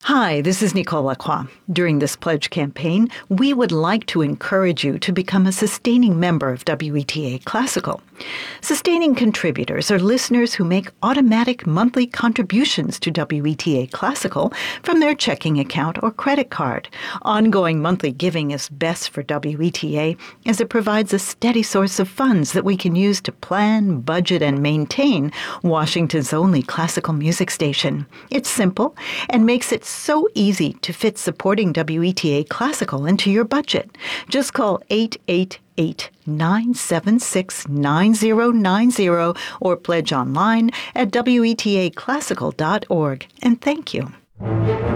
Hi, this is Nicole Lacroix. During this pledge campaign, we would like to encourage you to become a sustaining member of WETA Classical. Sustaining contributors are listeners who make automatic monthly contributions to WETA Classical from their checking account or credit card. Ongoing monthly giving is best for WETA as it provides a steady source of funds that we can use to plan, budget, and maintain Washington's only classical music station. It's simple and makes it so easy to fit supporting WETA Classical into your budget. Just call 888-976-9090 or pledge online at wetaclassical.org. And thank you.